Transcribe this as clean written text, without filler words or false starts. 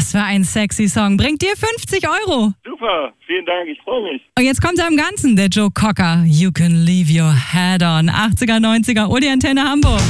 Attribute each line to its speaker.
Speaker 1: Was für ein sexy Song. Bringt dir 50 Euro.
Speaker 2: Super, vielen Dank, ich freue mich.
Speaker 1: Und jetzt kommt er im Ganzen, der Joe Cocker. You can leave your head on. 80er, 90er, Uli Antenne Hamburg.